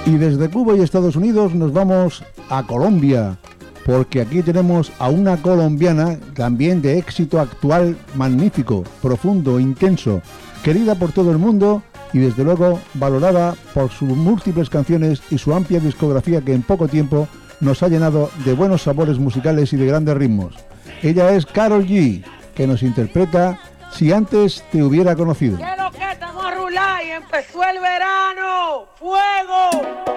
Y desde Cuba y Estados Unidos nos vamos a Colombia, porque aquí tenemos a una colombiana también de éxito actual magnífico, profundo, intenso, querida por todo el mundo y desde luego valorada por sus múltiples canciones y su amplia discografía que en poco tiempo nos ha llenado de buenos sabores musicales y de grandes ritmos. Ella es Karol G, que nos interpreta Si antes te hubiera conocido. ¿Qué es lo que estamos a rular y empezó el verano? ¡Fuego!